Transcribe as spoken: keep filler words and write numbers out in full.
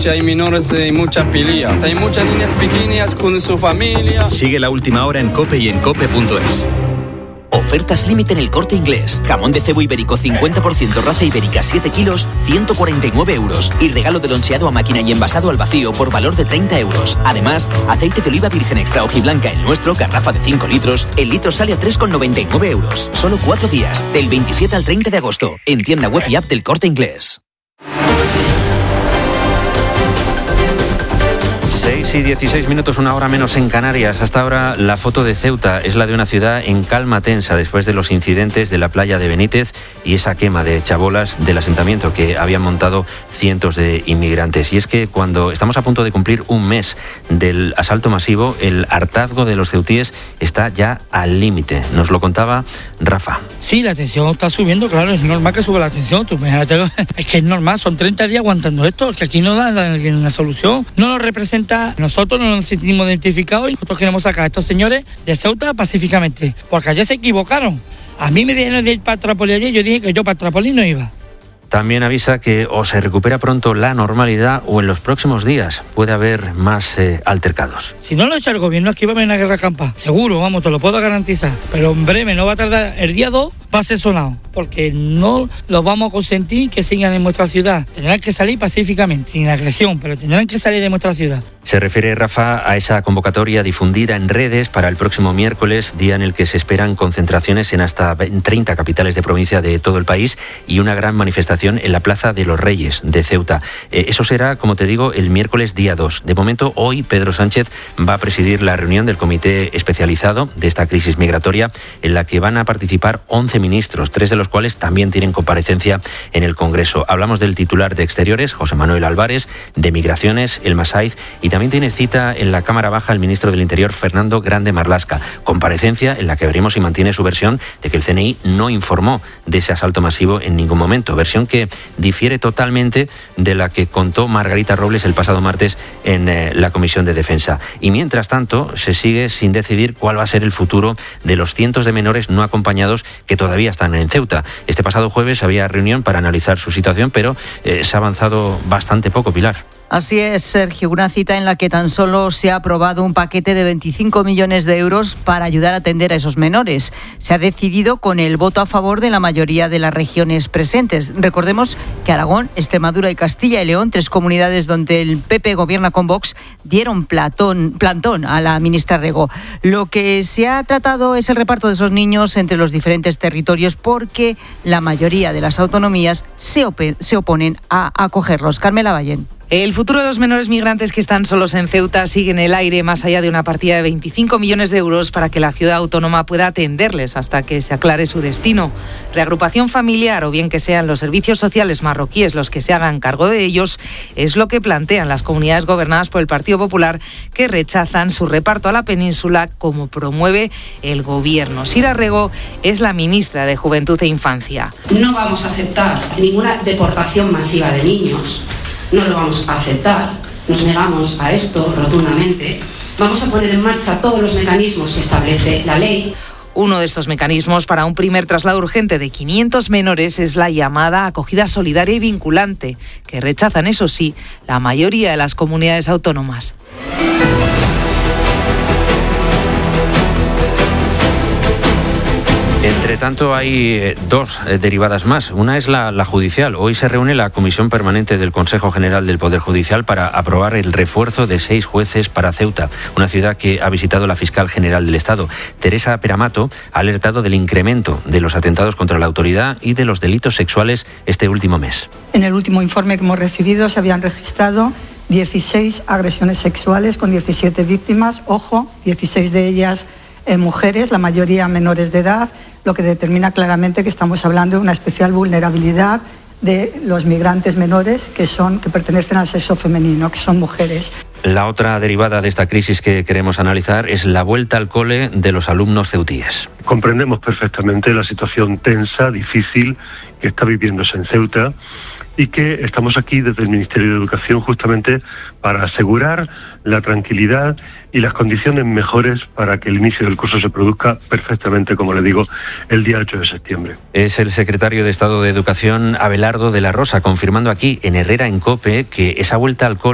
Hay menores y muchas peleas. Hay muchas niñas pequeñas con su familia. Sigue La Última Hora en COPE y en cope punto es. Ofertas límite en El Corte Inglés. Jamón de cebo ibérico cincuenta por ciento raza ibérica siete kilos, ciento cuarenta y nueve euros. Y regalo de loncheado a máquina y envasado al vacío por valor de treinta euros. Además, aceite de oliva virgen extra hojiblanca el nuestro, garrafa de cinco litros. El litro sale a tres con noventa y nueve euros. Solo cuatro días, del veintisiete al treinta de agosto. En tienda web y app del Corte Inglés. seis y dieciséis minutos, una hora menos en Canarias. Hasta ahora la foto de Ceuta es la de una ciudad en calma tensa después de los incidentes de la playa de Benítez y esa quema de chabolas del asentamiento que habían montado cientos de inmigrantes. Y es que cuando estamos a punto de cumplir un mes del asalto masivo, el hartazgo de los ceutíes está ya al límite. Nos lo contaba Rafa. Sí, la tensión está subiendo, claro, es normal que suba la tensión. Tú imagínate, es que es normal, son treinta días aguantando esto, que aquí no da una solución. No nos representa. Nosotros no nos sentimos identificados y nosotros queremos sacar a estos señores de Ceuta pacíficamente, porque ayer se equivocaron. A mí me dijeron de ir para Trápoli ayer, yo dije que yo para Trápoli no iba. También avisa que o se recupera pronto la normalidad o en los próximos días puede haber más eh, altercados. Si no lo echa el gobierno, aquí va a haber una guerra campa. Seguro, vamos, te lo puedo garantizar. Pero en breve, no va a tardar, el día dos va a ser sonado, porque no los vamos a consentir que sigan en nuestra ciudad. Tendrán que salir pacíficamente, sin agresión, pero tendrán que salir de nuestra ciudad. Se refiere, Rafa, a esa convocatoria difundida en redes para el próximo miércoles, día en el que se esperan concentraciones en hasta treinta capitales de provincia de todo el país y una gran manifestación en la Plaza de los Reyes de Ceuta. Eh, eso será, como te digo, el miércoles día dos. De momento, hoy Pedro Sánchez va a presidir la reunión del comité especializado de esta crisis migratoria, en la que van a participar once ministros, tres de los cuales también tienen comparecencia en el Congreso. Hablamos del titular de Exteriores, José Manuel Álvarez, de Migraciones, Elma Saiz, y también tiene cita en la Cámara Baja el ministro del Interior, Fernando Grande Marlaska. Comparecencia en la que veremos si mantiene su versión de que el C N I no informó de ese asalto masivo en ningún momento. Versión que difiere totalmente de la que contó Margarita Robles el pasado martes en eh, la Comisión de Defensa. Y mientras tanto, se sigue sin decidir cuál va a ser el futuro de los cientos de menores no acompañados que todavía están en Ceuta. Este pasado jueves había reunión para analizar su situación, pero eh, se ha avanzado bastante poco, Pilar. Así es, Sergio, una cita en la que tan solo se ha aprobado un paquete de veinticinco millones de euros para ayudar a atender a esos menores. Se ha decidido con el voto a favor de la mayoría de las regiones presentes. Recordemos que Aragón, Extremadura y Castilla y León, tres comunidades donde el P P gobierna con Vox, dieron platón, plantón a la ministra Rego. Lo que se ha tratado es el reparto de esos niños entre los diferentes territorios, porque la mayoría de las autonomías se, op- se oponen a acogerlos. Carmela Ballén. El futuro de los menores migrantes que están solos en Ceuta sigue en el aire, más allá de una partida de veinticinco millones de euros para que la ciudad autónoma pueda atenderles hasta que se aclare su destino. Reagrupación familiar o bien que sean los servicios sociales marroquíes los que se hagan cargo de ellos, es lo que plantean las comunidades gobernadas por el Partido Popular, que rechazan su reparto a la península como promueve el gobierno. Sira Rego es la ministra de Juventud e Infancia. No vamos a aceptar ninguna deportación masiva de niños. No lo vamos a aceptar, nos negamos a esto rotundamente. Vamos a poner en marcha todos los mecanismos que establece la ley. Uno de estos mecanismos para un primer traslado urgente de quinientos menores es la llamada acogida solidaria y vinculante, que rechazan, eso sí, la mayoría de las comunidades autónomas. Entre tanto, hay eh, dos eh, derivadas más. Una es la, la judicial. Hoy se reúne la Comisión Permanente del Consejo General del Poder Judicial para aprobar el refuerzo de seis jueces para Ceuta, una ciudad que ha visitado la fiscal general del Estado. Teresa Peramato ha alertado del incremento de los atentados contra la autoridad y de los delitos sexuales este último mes. En el último informe que hemos recibido se habían registrado dieciséis agresiones sexuales con diecisiete víctimas. Ojo, dieciséis de ellas Eh, mujeres, la mayoría menores de edad, lo que determina claramente que estamos hablando de una especial vulnerabilidad de los migrantes menores que son que pertenecen al sexo femenino, que son mujeres. La otra derivada de esta crisis que queremos analizar es la vuelta al cole de los alumnos ceutíes. Comprendemos perfectamente la situación tensa, difícil que está viviéndose en Ceuta, y que estamos aquí desde el Ministerio de Educación justamente para asegurar la tranquilidad y las condiciones mejores para que el inicio del curso se produzca perfectamente, como le digo, el día ocho de septiembre. Es el secretario de Estado de Educación, Abelardo de la Rosa, confirmando aquí en Herrera en COPE que esa vuelta al cole